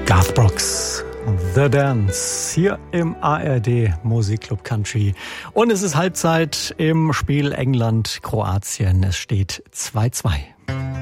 Garth Brooks, The Dance, hier im ARD Musikclub Country. Und es ist Halbzeit im Spiel England-Kroatien. Es steht 2:2.